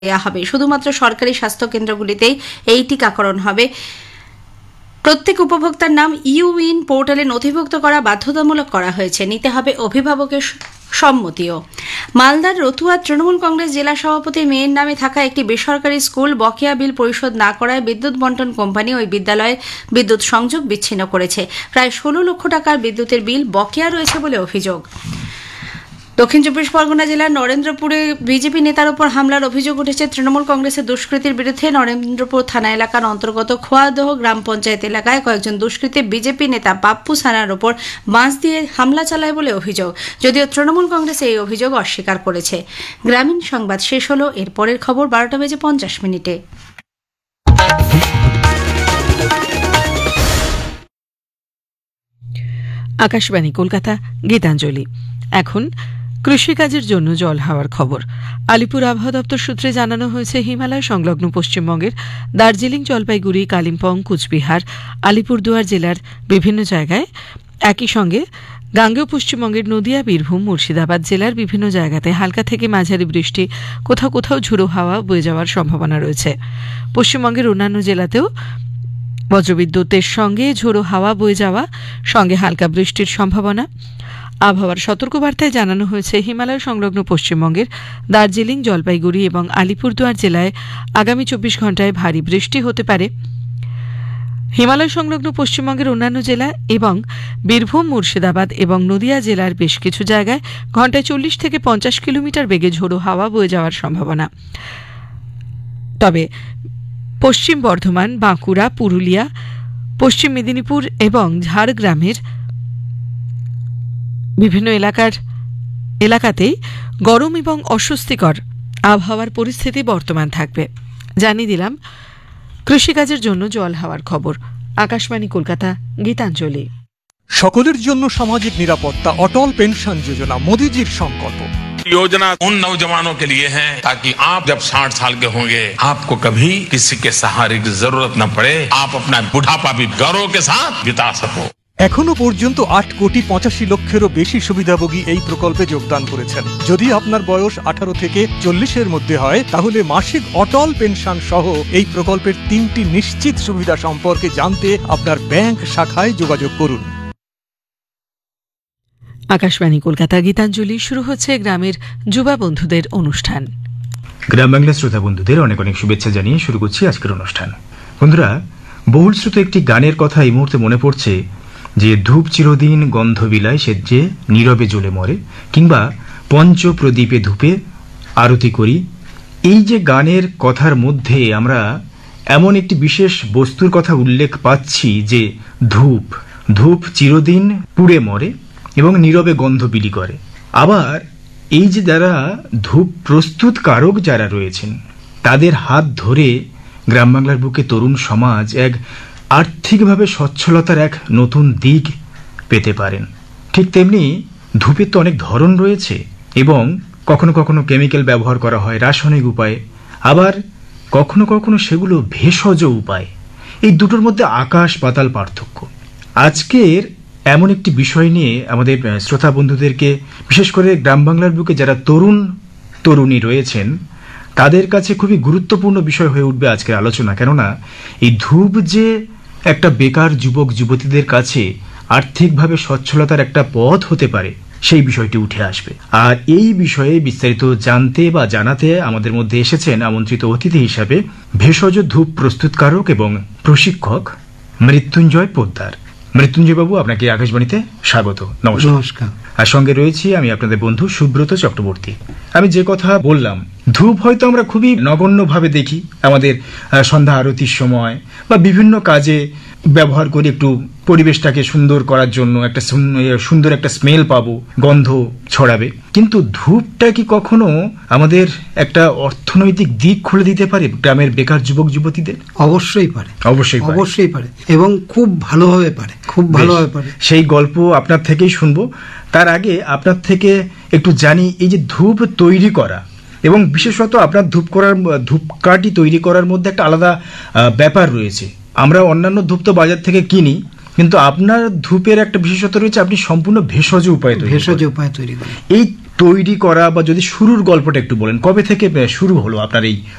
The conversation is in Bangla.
দেওয়া হবে। শুধুমাত্র সরকারি স্বাস্থ্য কেন্দ্রগুলিতেই এই টিকাকরণ হবে। প্রত্যেক উপভোক্তার নাম ইউইন পোর্টালে নথিভুক্ত করা বাধ্যতামূলক করা হয়েছে। নিতে হবে অভিভাবকের সম্মতিও। মালদার রতুয়ার তৃণমূল কংগ্রেস জেলা সভাপতির মেয়ের নামে থাকা একটি বেসরকারি স্কুল বকেয়া বিল পরিশোধ না করায় বিদ্যুৎ বন্টন কোম্পানি ওই বিদ্যালয়ের বিদ্যুৎ সংযোগ বিচ্ছিন্ন করেছে। প্রায় 16 লক্ষ টাকার বিদ্যুতের বিল বকেয়া রয়েছে বলে অভিযোগ। দক্ষিণ চব্বিশ পরগনা জেলার নরেন্দ্রপুরে বিজেপি নেতার উপর হামলার অভিযোগ উঠেছে তৃণমূল কংগ্রেসের দুষ্কৃতীর বিরুদ্ধে। নরেন্দ্রপুর থানা এলাকার অন্তর্গত খোয়াদহ গ্রাম পঞ্চায়েত এলাকায় কয়েকজন দুষ্কৃতী বিজেপি নেতা পাপ্পু সানার উপর বাঁশ দিয়ে হামলা চালায় বলে অভিযোগ, যদিও তৃণমূল কংগ্রেস এই অভিযোগ অস্বীকার করেছে। গ্রামীণ সংবাদ শেষ হল। এর পরের খবর 12:50 আকাশবাণী কলকাতা, গীতাঞ্জলি। এখন কৃষিকাজের জন্য জল হাওয়ার খবর। আলিপুর আবহাওয়া দপ্তর সূত্রে জানানো হয়েছে, হিমালয় সংলগ্ন পশ্চিমবঙ্গের দার্জিলিং, জলপাইগুড়ি, কালিম্পং, কুচবিহার, আলিপুরদুয়ার জেলার বিভিন্ন জায়গায়, একই সঙ্গে গাঙ্গেয় পশ্চিমবঙ্গের নদিয়া, বীরভূম, মুর্শিদাবাদ জেলার বিভিন্ন জায়গাতে হালকা থেকে মাঝারি বৃষ্টি, কোথাও কোথাও ঝোড়ো হাওয়া বয়ে যাওয়ার সম্ভাবনা রয়েছে। পশ্চিমবঙ্গের অন্যান্য জেলাতেও বজ্রবিদ্যুতের সঙ্গে ঝোড়ো হাওয়া বয়ে যাওয়া, সঙ্গে হালকা বৃষ্টির সম্ভাবনা। আবহাওয়ার সতর্কবার্তায় জানানো হয়েছে, হিমালয় সংলগ্ন পশ্চিমবঙ্গের দার্জিলিং, জলপাইগুড়ি এবং আলিপুরদুয়ার জেলায় আগামী 24 ঘণ্টায় ভারী বৃষ্টি হতে পারে। হিমালয় সংলগ্ন পশ্চিমবঙ্গের অন্যান্য জেলা এবং বীরভূম, মুর্শিদাবাদ এবং নদিয়া জেলার বেশ কিছু জায়গায় ঘণ্টায় 40 থেকে 50 কিলোমিটার বেগে ঝোড়ো হাওয়া বয়ে যাওয়ার সম্ভাবনা। তবে পশ্চিম বর্ধমান, বাঁকুড়া, পুরুলিয়া, পশ্চিম মেদিনীপুর এবং ঝাড়গ্রামের বিভিন্ন এলাকাতেই গরম এবং অস্বস্তিকর আবহাওয়ার পরিস্থিতি বর্তমান থাকবে। জানিয়ে দিলাম কৃষিকাজের জন্য জল হাওয়ার খবর। আকাশবাণী কলকাতা, গীতাঞ্জলি। সকলের জন্য সামাজিক নিরাপত্তা, অটল পেনশন যোজনা মোদীজির সংকল্প। योजना उन नौजवानों के लिए है ताकि आप जब 60 साल के होंगे आपको कभी किसी के सहारे की जरूरत न पड़े, आप अपना बुढ़ापा भी गौरव के साथ बिता सको। এখনো পর্যন্ত 8,85,00,000-এরও বেশি সুবিধাভোগী এই প্রকল্পে যোগদান করেছেন। যদি আপনার বয়স 18 থেকে 40-এর মধ্যে হয়, তাহলে মাসিক অটল পেনশন সহ এই প্রকল্পের 3টি নিশ্চিত সুবিধা সম্পর্কে জানতে আপনার ব্যাংক শাখায় যোগাযোগ করুন। আকাশবাণী কলকাতা, গীতাঞ্জলি। শুরু হচ্ছে গ্রামের যুবা বন্ধুদের অনুষ্ঠান। গ্রাম বাংলা শ্রোতা বন্ধুদের অনেক অনেক শুভেচ্ছা জানিয়ে শুরু করছি আজকের অনুষ্ঠান। বন্ধুরা, বহুলশ্রুত একটি গানের কথা এই মুহূর্তে মনে পড়ছে, যে ধূপ চিরদিন গন্ধ বিলায় সেজে নীরবে জ্বলে মরে, কিংবা পঞ্চ প্রদীপে ধূপে আরতি করি। এই যে গানের কথার মধ্যে আমরা এমন একটি বিশেষ বস্তুর কথা উল্লেখ পাচ্ছি, যে ধূপ ধূপ চিরদিন পুড়ে মরে এবং নীরবে গন্ধ বিলি করে। আবার এই যে যারা ধূপ প্রস্তুতকারক যারা রয়েছেন, তাদের হাত ধরে গ্রাম বাংলার বুকে তরুণ সমাজ এক আর্থিকভাবে সচ্ছলতার এক নতুন দিক পেতে পারেন। ঠিক তেমনি ধূপের তো অনেক ধরন রয়েছে এবং কখনো কখনো কেমিক্যাল ব্যবহার করা হয় রাসায়নিক উপায়ে, আবার কখনো কখনো সেগুলো ভেষজ উপায়। এই দুটোর মধ্যে আকাশ পাতাল পার্থক্য। আজকের এমন একটি বিষয় নিয়ে আমাদের শ্রোতা বন্ধুদেরকে, বিশেষ করে গ্রাম বাংলার বুকে যারা তরুণ তরুণী রয়েছেন, তাদের কাছে খুবই গুরুত্বপূর্ণ বিষয় হয়ে উঠবে আজকের আলোচনা। কেননা এই ধূপ যে একটা বেকার যুবক যুবতীদের কাছে আর্থিকভাবে সচ্ছলতার একটা পথ হতে পারে, সেই বিষয়টি উঠে আসবে। আর এই বিষয়ে বিস্তারিত জানতে বা জানাতে আমাদের মধ্যে এসেছেন আমন্ত্রিত অতিথি হিসাবে ভেষজ ধূপ প্রস্তুতকারক এবং প্রশিক্ষক মৃত্যুঞ্জয় পোদ্দার। মৃত্যুঞ্জয় বাবু, আপনাকে আকাশবাণীতে স্বাগত। নমস্কার। আর সঙ্গে রয়েছি আমি আপনাদের বন্ধু সুব্রত চক্রবর্তী। আমি যে কথা বললাম, ধূপ হয়তো আমরা খুবই নগণ্যভাবে দেখি আমাদের সন্ধ্যা আরতির সময় বা বিভিন্ন কাজে ব্যবহার করি, একটু পরিবেশটাকে সুন্দর করার জন্য, একটা সুন্দর একটা স্মেল পাবো, গন্ধ ছড়াবে। কিন্তু ধূপটা কি কখনো আমাদের একটা অর্থনৈতিক দিক খুলে দিতে পারে গ্রামের বেকার যুবক যুবতীদের? অবশ্যই পারে, অবশ্যই পারে এবং খুব ভালোভাবে পারে, খুব ভালোভাবে পারে। সেই গল্প আপনার থেকেই শুনবো। তার আগে আপনার থেকে একটু জানি, এই যে ধূপ তৈরি করা এবং বিশেষত আপনার ধূপকাঠি তৈরি করার মধ্যে একটা আলাদা ব্যাপার রয়েছে। আমরা অন্যান্য ধূপ তো বাজার থেকে কিনি, কিন্তু আপনার ধূপের একটা বিশেষত্ব রয়েছে, আপনি সম্পূর্ণ ভেষজ উপায়ে তৈরি করেন। এই তৈরি করা বা যদি শুরুর গল্পটা একটু বলেন, কবে থেকে শুরু হলো আপনার এই